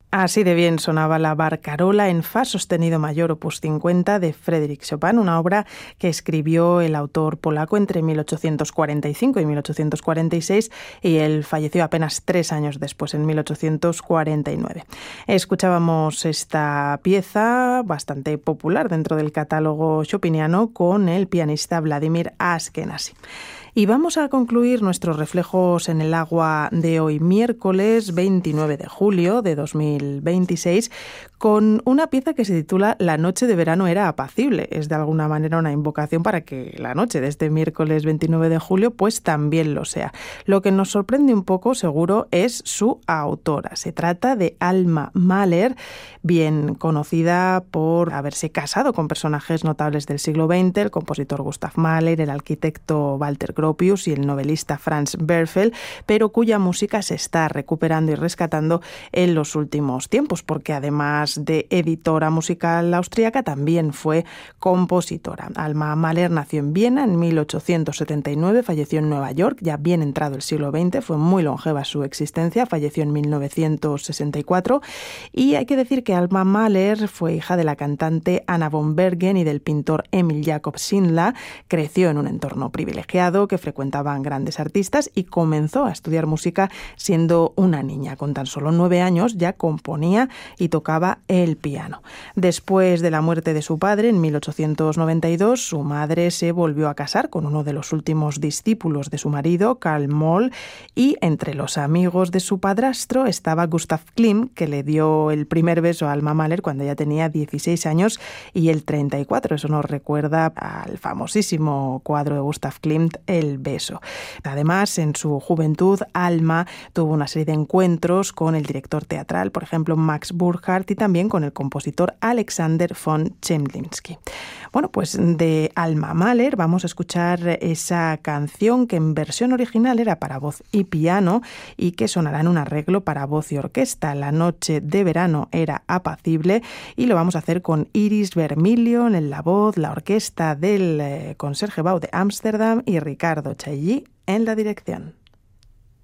Así de bien sonaba la Barcarola en fa sostenido mayor opus 50 de Frédéric Chopin, una obra que escribió el autor polaco entre 1845 y 1846 y él falleció apenas 3 años después, en 1849. Escuchábamos esta pieza bastante popular dentro del catálogo chopiniano con el pianista Vladimir Ashkenazy. Y vamos a concluir nuestros reflejos en el agua de hoy, miércoles 29 de julio de 2026, con una pieza que se titula La noche de verano era apacible. Es de alguna manera una invocación para que la noche de este miércoles 29 de julio pues también lo sea. Lo que nos sorprende un poco, seguro, es su autora. Se trata de Alma Mahler, bien conocida por haberse casado con personajes notables del siglo XX, el compositor Gustav Mahler, el arquitecto Walter Gropius y el novelista Franz Werfel, pero cuya música se está recuperando y rescatando en los últimos tiempos, porque además de editora musical austríaca, también fue compositora. Alma Mahler nació en Viena en 1879, falleció en Nueva York, ya bien entrado el siglo XX, fue muy longeva su existencia, falleció en 1964, y hay que decir que Alma Mahler fue hija de la cantante Anna von Bergen y del pintor Emil Jakob Schindler, creció en un entorno privilegiado que frecuentaban grandes artistas y comenzó a estudiar música siendo una niña. Con tan solo 9 años ya componía y tocaba el piano. Después de la muerte de su padre en 1892, su madre se volvió a casar con uno de los últimos discípulos de su marido, Karl Moll, y entre los amigos de su padrastro estaba Gustav Klimt, que le dio el primer beso a Alma Mahler cuando ella tenía 16 años y él 34. Eso nos recuerda al famosísimo cuadro de Gustav Klimt, El beso. Además, en su juventud, Alma tuvo una serie de encuentros con el director teatral, por ejemplo, Max Burghardt, y también con el compositor Alexander von Chemlinsky. Bueno, pues de Alma Mahler vamos a escuchar esa canción que en versión original era para voz y piano y que sonará en un arreglo para voz y orquesta. La noche de verano era apacible y lo vamos a hacer con Iris Vermilion en la voz, la orquesta del Concertgebouw de Ámsterdam y Ricardo Chailly en la dirección.